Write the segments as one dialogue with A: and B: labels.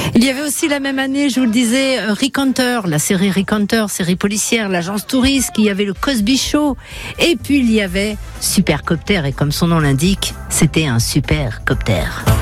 A: Il y avait aussi la même année, je vous le disais, Rick Hunter, la série Rick Hunter, série policière, l'agence touriste, il y avait le Cosby Show, et puis il y avait Supercopter, et comme son nom l'indique, c'était un supercopter.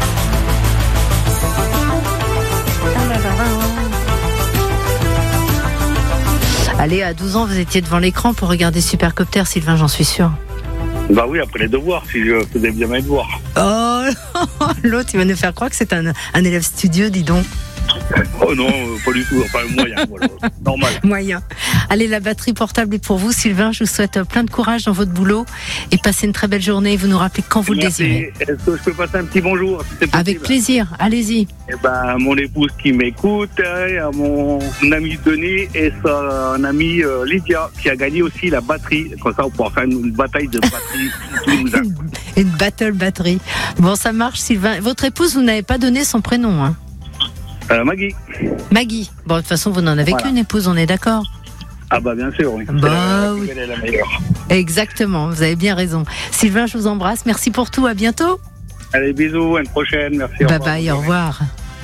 A: Allez, à 12 ans, vous étiez devant l'écran pour regarder Supercopter, Sylvain, j'en suis sûr.
B: Bah oui, après les devoirs, si je faisais bien mes devoirs.
A: Oh, l'autre, il va nous faire croire que c'est un élève studieux, dis donc.
B: Oh non, pas du tout, enfin moyen, voilà. Normal.
A: Moyen. Allez, la batterie portable est pour vous, Sylvain. Je vous souhaite plein de courage dans votre boulot et passez une très belle journée. Vous nous rappelez quand vous
B: Merci.
A: le désirez.
B: Est-ce que je peux passer un petit bonjour si c'est possible?
A: Avec plaisir, allez-y.
B: Eh ben, mon épouse qui m'écoute, à mon ami Denis et son amie Lydia qui a gagné aussi la batterie. Comme ça, on pourra faire une bataille de batterie.
A: Une battle batterie. Bon, ça marche, Sylvain. Votre épouse, vous n'avez pas donné son prénom, hein?
B: Maggie.
A: Maggie. Bon, de toute façon, vous n'en avez qu'une épouse, on est d'accord?
B: Ah bah bien sûr, oui.
A: Bah oui.
B: Elle est la meilleure.
A: Exactement, vous avez bien raison. Sylvain, je vous embrasse. Merci pour tout. À bientôt.
B: Allez, bisous, à une prochaine. Merci.
A: Bye bye, au revoir.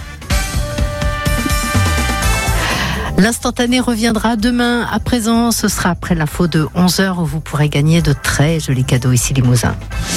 A: L'instantané reviendra demain. À présent, ce sera après l'info de 11h où vous pourrez gagner de très jolis cadeaux ici Limousin.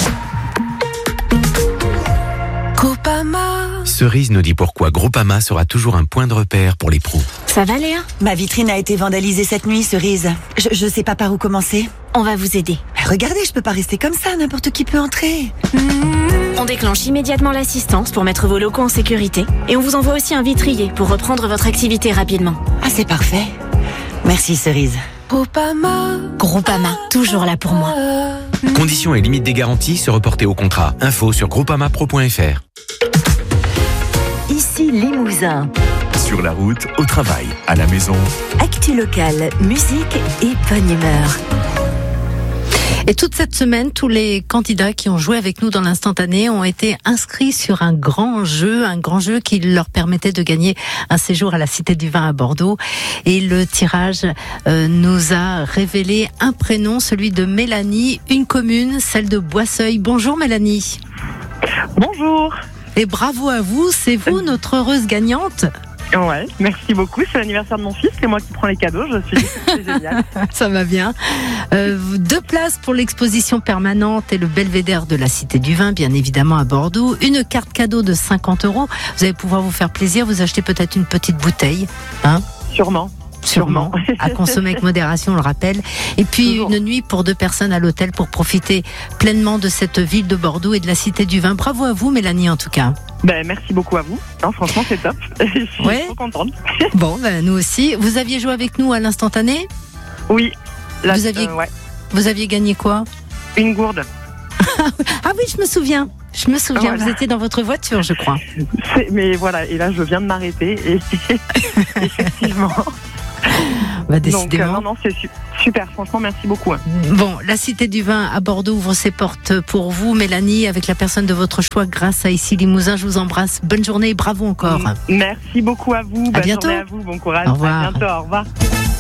C: Cerise nous dit pourquoi Groupama sera toujours un point de repère pour les pros.
D: Ça va Léa?
E: Ma vitrine a été vandalisée cette nuit, Cerise. Je sais pas par où commencer.
D: On va vous aider.
E: Regardez, je peux pas rester comme ça, n'importe qui peut entrer.
D: On déclenche immédiatement l'assistance pour mettre vos locaux en sécurité et on vous envoie aussi un vitrier pour reprendre votre activité rapidement.
E: Ah, c'est parfait. Merci, Cerise.
D: Groupama, toujours là pour moi.
C: Conditions et limites des garanties se reporter au contrat. Info sur groupamapro.fr.
F: Ici Limousin.
G: Sur la route, au travail, à la maison.
F: Actu locale, musique et bonne humeur.
A: Et toute cette semaine, tous les candidats qui ont joué avec nous dans l'instantané ont été inscrits sur un grand jeu qui leur permettait de gagner un séjour à la Cité du Vin à Bordeaux. Et le tirage nous a révélé un prénom, celui de Mélanie, une commune, celle de Boisseuil. Bonjour Mélanie.
H: Bonjour.
A: Et bravo à vous, c'est vous notre heureuse gagnante.
H: Ouais, merci beaucoup. C'est l'anniversaire de mon fils, c'est moi qui prends les cadeaux. C'est génial.
A: Ça va bien. 2 places pour l'exposition permanente et le belvédère de la Cité du Vin, bien évidemment à Bordeaux. Une carte cadeau de 50 €. Vous allez pouvoir vous faire plaisir. Vous achetez peut-être une petite bouteille, hein?
H: Sûrement.
A: À consommer avec modération, on le rappelle. Et puis
H: Toujours.
A: une nuit pour 2 personnes à l'hôtel pour profiter pleinement de cette ville de Bordeaux et de la Cité du Vin. Bravo à vous, Mélanie, en tout cas.
H: Merci beaucoup à vous. Non, franchement, c'est top. Je suis trop contente.
A: Bon, nous aussi. Vous aviez joué avec nous à l'instantané?
H: Oui.
A: Vous aviez gagné quoi?
H: Une gourde.
A: Ah oui, je me souviens.
H: Voilà.
A: Vous étiez dans votre voiture, je crois.
H: Mais voilà, et là, je viens de m'arrêter. Et effectivement.
A: Décidément.
H: Donc, non, c'est super. Franchement, merci beaucoup.
A: Bon, la Cité du Vin à Bordeaux ouvre ses portes pour vous, Mélanie, avec la personne de votre choix grâce à Ici Limousin. Je vous embrasse. Bonne journée et bravo encore.
H: Merci beaucoup à vous.
A: À bientôt.
H: Bonne journée à vous. Bon courage.
A: Au revoir.
H: À bientôt. Au revoir.